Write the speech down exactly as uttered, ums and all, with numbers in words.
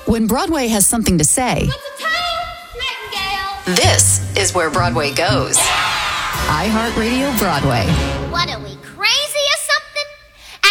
When Broadway has something to say, What's the time, Nightingale? this is where Broadway goes. iHeartRadio Broadway. What a week.